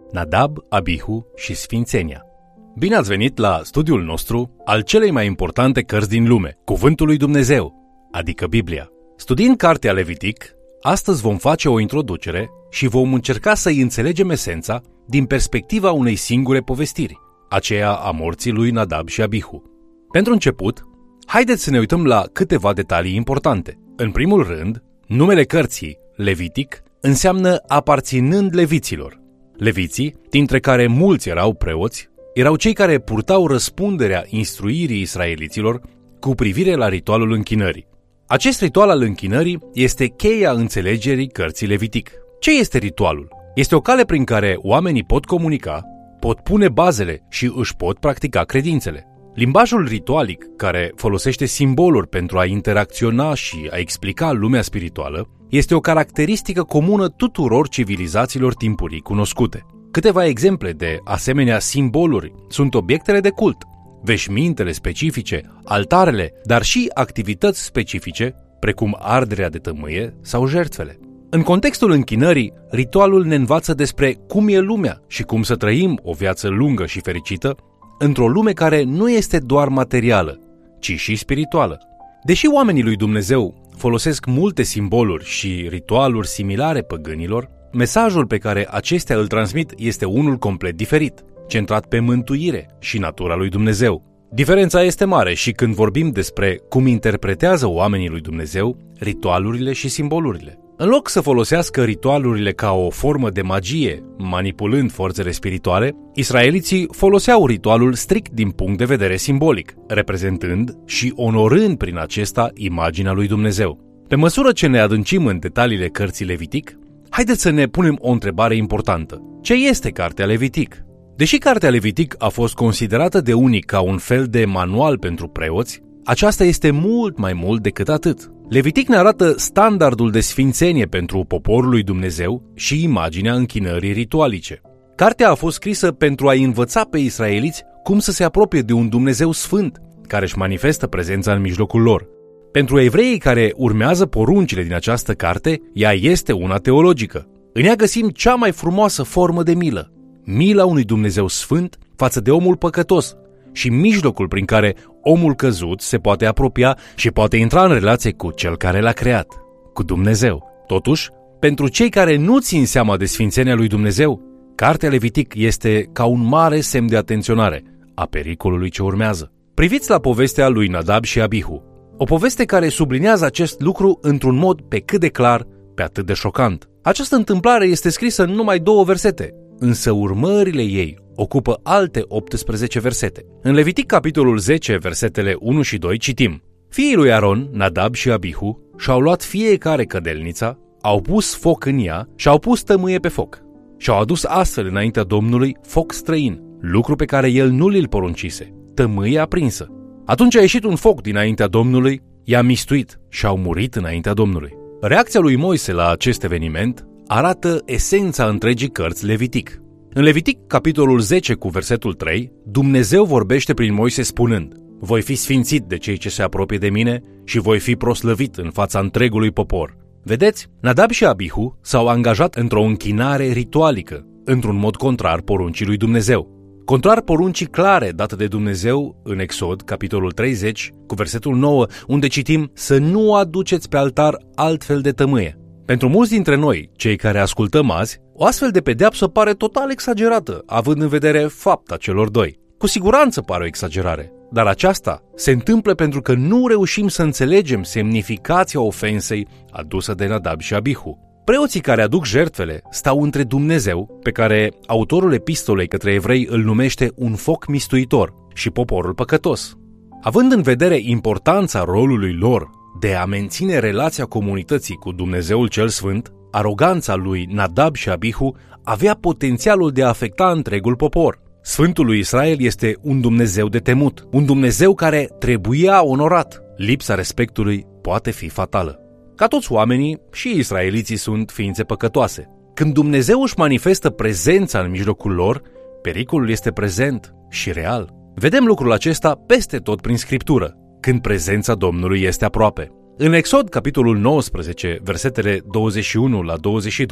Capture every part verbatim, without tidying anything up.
Nadab, Abihu și Sfințenia. Bine ați venit la studiul nostru al celei mai importante cărți din lume, Cuvântul lui Dumnezeu, adică Biblia. Studiind cartea Levitic, astăzi vom face o introducere și vom încerca să-i înțelegem esența din perspectiva unei singure povestiri, aceea a morții lui Nadab și Abihu. Pentru început, haideți să ne uităm la câteva detalii importante. În primul rând, numele cărții, Levitic, înseamnă aparținând leviților. Leviții, dintre care mulți erau preoți, erau cei care purtau răspunderea instruirii israeliților cu privire la ritualul închinării. Acest ritual al închinării este cheia înțelegerii cărții Levitic. Ce este ritualul? Este o cale prin care oamenii pot comunica, pot pune bazele și își pot practica credințele. Limbajul ritualic, care folosește simboluri pentru a interacționa și a explica lumea spirituală, este o caracteristică comună tuturor civilizațiilor timpurii cunoscute. Câteva exemple de asemenea simboluri sunt obiectele de cult, veșmintele specifice, altarele, dar și activități specifice, precum arderea de tămâie sau jertfele. În contextul închinării, ritualul ne învață despre cum e lumea și cum să trăim o viață lungă și fericită într-o lume care nu este doar materială, ci și spirituală. Deși oamenii lui Dumnezeu folosesc multe simboluri și ritualuri similare păgânilor, mesajul pe care acestea îl transmit este unul complet diferit, centrat pe mântuire și natura lui Dumnezeu. Diferența este mare și când vorbim despre cum interpretează oamenii lui Dumnezeu ritualurile și simbolurile. În loc să folosească ritualurile ca o formă de magie, manipulând forțele spirituale, israeliții foloseau ritualul strict din punct de vedere simbolic, reprezentând și onorând prin acesta imaginea lui Dumnezeu. Pe măsură ce ne adâncim în detaliile cărții Levitic, haideți să ne punem o întrebare importantă. Ce este cartea Levitic? Deși cartea Levitic a fost considerată de unii ca un fel de manual pentru preoți, aceasta este mult mai mult decât atât. Levitic ne arată standardul de sfințenie pentru poporul lui Dumnezeu și imaginea închinării ritualice. Cartea a fost scrisă pentru a învăța pe israeliți cum să se apropie de un Dumnezeu sfânt, care își manifestă prezența în mijlocul lor. Pentru evreii care urmează poruncile din această carte, ea este una teologică. În ea găsim cea mai frumoasă formă de milă, mila unui Dumnezeu sfânt față de omul păcătos și mijlocul prin care omul căzut se poate apropia și poate intra în relație cu cel care l-a creat, cu Dumnezeu. Totuși, pentru cei care nu țin seama de sfințenia lui Dumnezeu, cartea Levitic este ca un mare semn de atenționare a pericolului ce urmează. Priviți la povestea lui Nadab și Abihu, o poveste care subliniază acest lucru într-un mod pe cât de clar, pe atât de șocant. Această întâmplare este scrisă în numai două versete, însă urmările ei ocupă alte optsprezece versete. În Levitic, capitolul zece, versetele unu și doi, citim: Fiii lui Aron, Nadab și Abihu, și-au luat fiecare cădelnița, au pus foc în ea și au pus tămâie pe foc. Și-au adus astfel înaintea Domnului foc străin, lucru pe care el nu l-l poruncise, tămâie aprinsă. Atunci a ieșit un foc dinaintea Domnului, i-a mistuit și au murit înaintea Domnului. Reacția lui Moise la acest eveniment arată esența întregii cărți Levitic. În Levitic, capitolul zece, cu versetul trei, Dumnezeu vorbește prin Moise spunând: Voi fi sfințit de cei ce se apropie de mine și voi fi proslăvit în fața întregului popor. Vedeți, Nadab și Abihu s-au angajat într-o închinare ritualică, într-un mod contrar poruncii lui Dumnezeu. Contrar poruncii clare date de Dumnezeu în Exod, capitolul treizeci, cu versetul nouă, unde citim să nu aduceți pe altar altfel de tămâie. Pentru mulți dintre noi, cei care ascultăm azi, o astfel de pedeapsă pare total exagerată, având în vedere fapta celor doi. Cu siguranță pare o exagerare, dar aceasta se întâmplă pentru că nu reușim să înțelegem semnificația ofensei adusă de Nadab și Abihu. Preoții care aduc jertfele stau între Dumnezeu, pe care autorul epistolei către evrei îl numește un foc mistuitor, și poporul păcătos. Având în vedere importanța rolului lor de a menține relația comunității cu Dumnezeul cel Sfânt, aroganța lui Nadab și Abihu avea potențialul de a afecta întregul popor. Sfântul lui Israel este un Dumnezeu de temut, un Dumnezeu care trebuia onorat. Lipsa respectului poate fi fatală. Ca toți oamenii, și israeliții sunt ființe păcătoase. Când Dumnezeu își manifestă prezența în mijlocul lor, pericolul este prezent și real. Vedem lucrul acesta peste tot prin Scriptură, când prezența Domnului este aproape. În Exod, capitolul nouăsprezece, versetele douăzeci și unu la douăzeci și doi,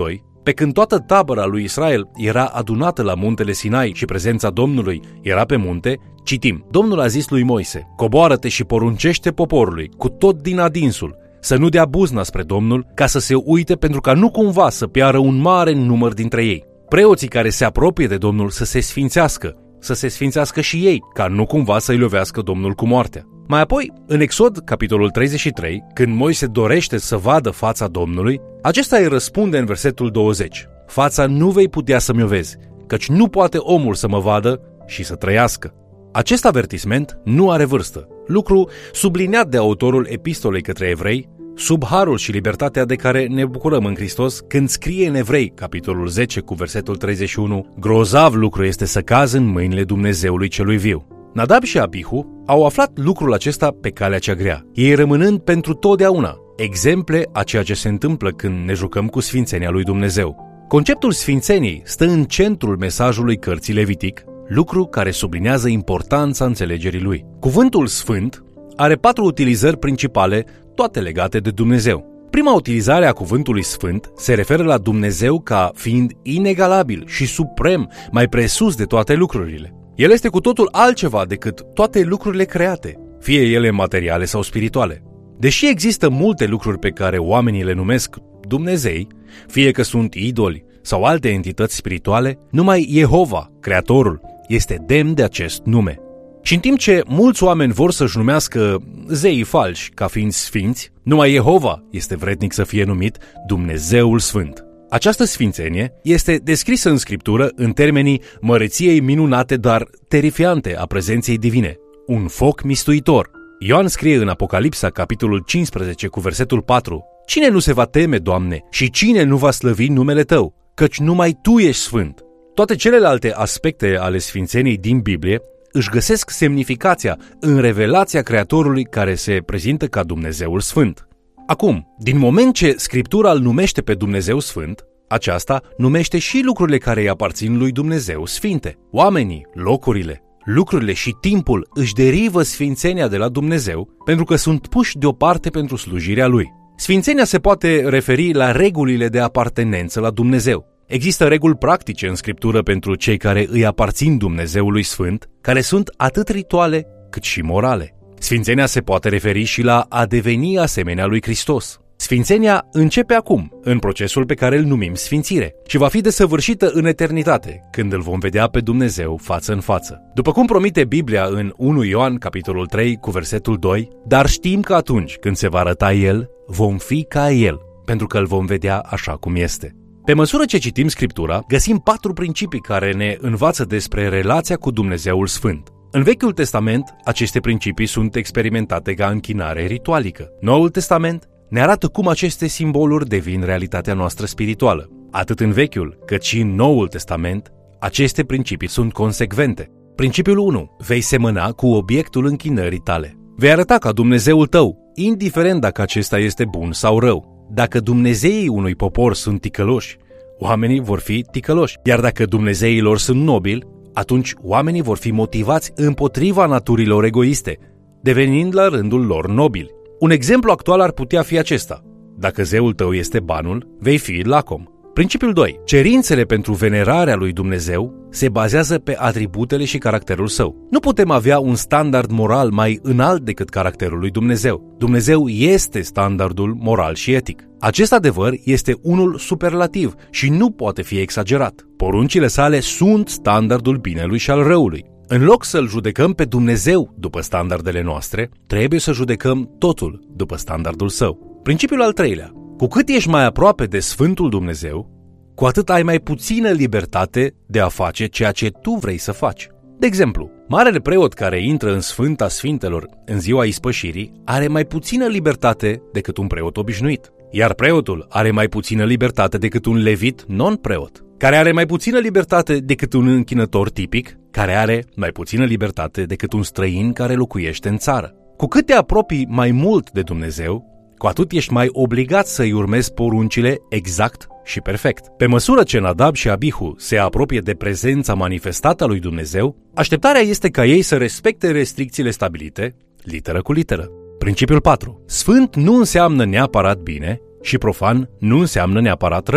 Pe când toată tabăra lui Israel era adunată la muntele Sinai și prezența Domnului era pe munte, citim: Domnul a zis lui Moise: coboară-te și poruncește poporului, cu tot din adinsul, să nu dea buzna spre Domnul, ca să se uite, pentru ca nu cumva să piară un mare număr dintre ei. Preoții care se apropie de Domnul să se sfințească, să se sfințească și ei, ca nu cumva să-i lovească Domnul cu moartea. Mai apoi, în Exod, capitolul treizeci și trei, când Moise dorește să vadă fața Domnului, acesta îi răspunde în versetul douăzeci: fața nu vei putea să-mi o vezi, căci nu poate omul să mă vadă și să trăiască. Acest avertisment nu are vârstă, lucru subliniat de autorul epistolei către evrei, sub harul și libertatea de care ne bucurăm în Hristos, când scrie în Evrei, capitolul zece, cu versetul treizeci și unu: grozav lucru este să cazi în mâinile Dumnezeului celui viu. Nadab și Abihu au aflat lucrul acesta pe calea cea grea, ei rămânând pentru totdeauna exemple a ceea ce se întâmplă când ne jucăm cu sfințenia lui Dumnezeu. Conceptul sfințeniei stă în centrul mesajului cărții Levitic, lucru care sublinează importanța înțelegerii lui. Cuvântul sfânt are patru utilizări principale, toate legate de Dumnezeu. Prima utilizare a cuvântului sfânt se referă la Dumnezeu ca fiind inegalabil și suprem, mai presus de toate lucrurile. El este cu totul altceva decât toate lucrurile create, fie ele materiale sau spirituale. Deși există multe lucruri pe care oamenii le numesc Dumnezei, fie că sunt idoli sau alte entități spirituale, numai Jehova, Creatorul, este demn de acest nume. Și în timp ce mulți oameni vor să-și numească zeii falși ca fiind sfinți, numai Jehova este vrednic să fie numit Dumnezeul Sfânt. Această sfințenie este descrisă în Scriptură în termenii măreției minunate, dar terifiante a prezenței divine, un foc mistuitor. Ioan scrie în Apocalipsa, capitolul cincisprezece, cu versetul patru: cine nu se va teme, Doamne, și cine nu va slăvi numele Tău, căci numai Tu ești sfânt. Toate celelalte aspecte ale sfințeniei din Biblie își găsesc semnificația în revelația Creatorului care se prezintă ca Dumnezeul Sfânt. Acum, din moment ce Scriptura îl numește pe Dumnezeu Sfânt, aceasta numește și lucrurile care îi aparțin lui Dumnezeu sfinte. Oamenii, locurile, lucrurile și timpul își derivă sfințenia de la Dumnezeu pentru că sunt puși deoparte pentru slujirea Lui. Sfințenia se poate referi la regulile de apartenență la Dumnezeu. Există reguli practice în Scriptură pentru cei care îi aparțin Dumnezeului Sfânt, care sunt atât rituale cât și morale. Sfințenia se poate referi și la a deveni asemenea lui Hristos. Sfințenia începe acum, în procesul pe care îl numim sfințire, și va fi desăvârșită în eternitate, când îl vom vedea pe Dumnezeu față în față. După cum promite Biblia în unu Ioan, capitolul trei, cu versetul doi, dar știm că atunci când se va arăta El, vom fi ca El, pentru că îl vom vedea așa cum este. Pe măsură ce citim Scriptura, găsim patru principii care ne învață despre relația cu Dumnezeul Sfânt. În Vechiul Testament, aceste principii sunt experimentate ca închinare ritualică. Noul Testament ne arată cum aceste simboluri devin realitatea noastră spirituală. Atât în Vechiul, cât și în Noul Testament, aceste principii sunt consecvente. Principiul unu. Vei semăna cu obiectul închinării tale. Vei arăta ca Dumnezeul tău, indiferent dacă acesta este bun sau rău. Dacă dumnezeii unui popor sunt ticăloși, oamenii vor fi ticăloși. Iar dacă dumnezeii lor sunt nobili, atunci oamenii vor fi motivați împotriva naturilor egoiste, devenind la rândul lor nobili. Un exemplu actual ar putea fi acesta: dacă zeul tău este banul, vei fi lacom. Principiul doi. Cerințele pentru venerarea lui Dumnezeu se bazează pe atributele și caracterul său. Nu putem avea un standard moral mai înalt decât caracterul lui Dumnezeu. Dumnezeu este standardul moral și etic. Acest adevăr este unul superlativ și nu poate fi exagerat. Poruncile sale sunt standardul binelui și al răului. În loc să-L judecăm pe Dumnezeu după standardele noastre, trebuie să judecăm totul după standardul său. Principiul al treilea. Cu cât ești mai aproape de Sfântul Dumnezeu, cu atât ai mai puțină libertate de a face ceea ce tu vrei să faci. De exemplu, marele preot care intră în Sfânta Sfintelor în ziua ispășirii are mai puțină libertate decât un preot obișnuit, iar preotul are mai puțină libertate decât un levit non-preot, care are mai puțină libertate decât un închinător tipic, care are mai puțină libertate decât un străin care locuiește în țară. Cu cât te apropii mai mult de Dumnezeu, cu atât ești mai obligat să-i urmezi poruncile exact și perfect. Pe măsură ce Nadab și Abihu se apropie de prezența manifestată a lui Dumnezeu, așteptarea este ca ei să respecte restricțiile stabilite, literă cu literă. Principiul patru. Sfânt nu înseamnă neapărat bine și profan nu înseamnă neapărat rău.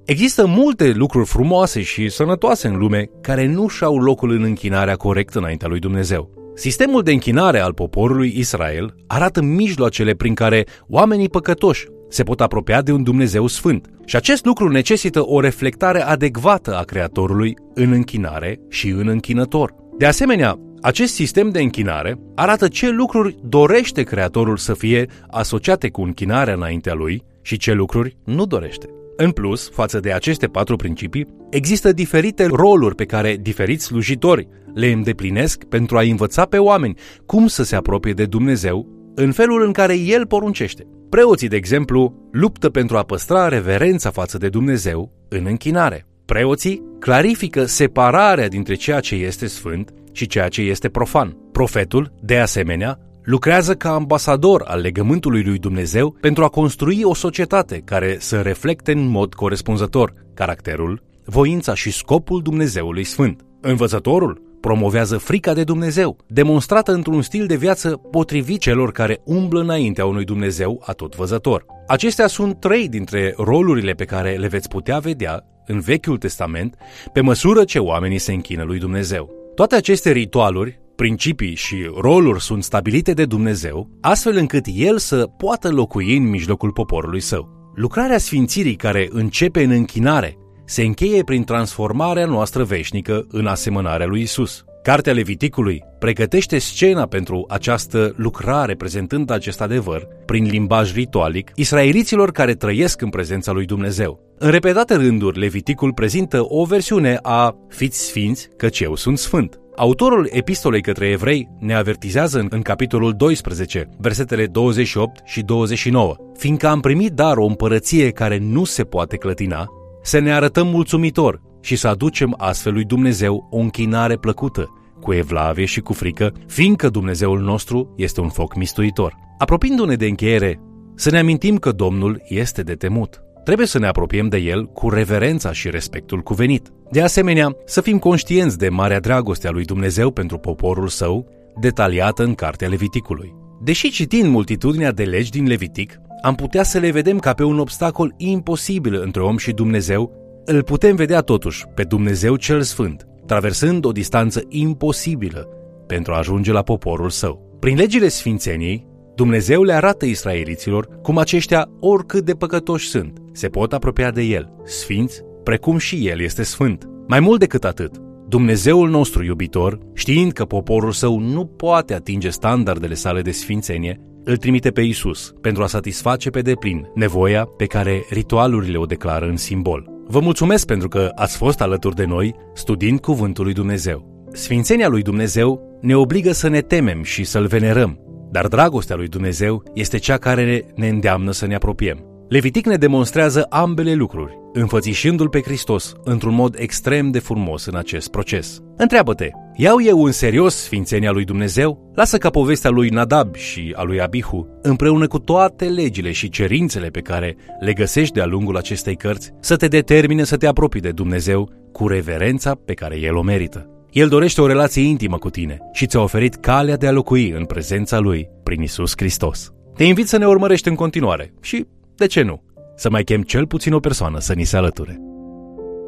Există multe lucruri frumoase și sănătoase în lume care nu și-au locul în închinarea corectă înaintea lui Dumnezeu. Sistemul de închinare al poporului Israel arată mijloacele prin care oamenii păcătoși se pot apropia de un Dumnezeu sfânt și acest lucru necesită o reflectare adecvată a Creatorului în închinare și în închinător. De asemenea, acest sistem de închinare arată ce lucruri dorește Creatorul să fie asociate cu închinarea înaintea lui și ce lucruri nu dorește. În plus, față de aceste patru principii, există diferite roluri pe care diferiți slujitori le îndeplinesc pentru a învăța pe oameni cum să se apropie de Dumnezeu în felul în care El poruncește. Preoții, de exemplu, luptă pentru a păstra reverența față de Dumnezeu în închinare. Preoții clarifică separarea dintre ceea ce este sfânt și ceea ce este profan. Profetul, de asemenea, lucrează ca ambasador al legământului lui Dumnezeu pentru a construi o societate care să reflecte în mod corespunzător caracterul, voința și scopul Dumnezeului Sfânt. Învățătorul promovează frica de Dumnezeu, demonstrată într-un stil de viață potrivit celor care umblă înaintea unui Dumnezeu atotvăzător. Acestea sunt trei dintre rolurile pe care le veți putea vedea în Vechiul Testament pe măsură ce oamenii se închină lui Dumnezeu. Toate aceste ritualuri, principii și roluri sunt stabilite de Dumnezeu, astfel încât El să poată locui în mijlocul poporului său. Lucrarea sfințirii care începe în închinare se încheie prin transformarea noastră veșnică în asemănarea lui Isus. Cartea Leviticului pregătește scena pentru această lucrare, prezentând acest adevăr prin limbaj ritualic israeliților care trăiesc în prezența lui Dumnezeu. În repetate rânduri, Leviticul prezintă o versiune a "Fiți sfinți, căci eu sunt sfânt". Autorul epistolei către evrei ne avertizează în, în capitolul doisprezece, versetele douăzeci și opt și douăzeci și nouă. Fiindcă am primit dar o împărăție care nu se poate clătina, să ne arătăm mulțumitori și să aducem astfel lui Dumnezeu o închinare plăcută, cu evlavie și cu frică, fiindcă Dumnezeul nostru este un foc mistuitor. Apropiindu-ne de încheiere, să ne amintim că Domnul este de temut. Trebuie să ne apropiem de El cu reverența și respectul cuvenit. De asemenea, să fim conștienți de marea dragoste a lui Dumnezeu pentru poporul său, detaliată în Cartea Leviticului. Deși citind multitudinea de legi din Levitic, am putea să le vedem ca pe un obstacol imposibil între om și Dumnezeu, îl putem vedea totuși pe Dumnezeu cel Sfânt, traversând o distanță imposibilă pentru a ajunge la poporul său. Prin legile sfințeniei, Dumnezeu le arată israeliților cum aceștia, oricât de păcătoși sunt, se pot apropia de El, sfinți, precum și El este sfânt. Mai mult decât atât, Dumnezeul nostru iubitor, știind că poporul său nu poate atinge standardele sale de sfințenie, îl trimite pe Isus pentru a satisface pe deplin nevoia pe care ritualurile o declară în simbol. Vă mulțumesc pentru că ați fost alături de noi studiind Cuvântul lui Dumnezeu. Sfințenia lui Dumnezeu ne obligă să ne temem și să-L venerăm, dar dragostea lui Dumnezeu este cea care ne îndeamnă să ne apropiem. Levitic ne demonstrează ambele lucruri, înfățișându-L pe Hristos într-un mod extrem de frumos în acest proces. Întreabă-te, iau eu în serios sfințenia lui Dumnezeu? Lasă ca povestea lui Nadab și a lui Abihu, împreună cu toate legile și cerințele pe care le găsești de-a lungul acestei cărți, să te determine să te apropii de Dumnezeu cu reverența pe care El o merită. El dorește o relație intimă cu tine și ți-a oferit calea de a locui în prezența Lui prin Isus Hristos. Te invit să ne urmărești în continuare și, de ce nu, să mai chem cel puțin o persoană să ni se alăture.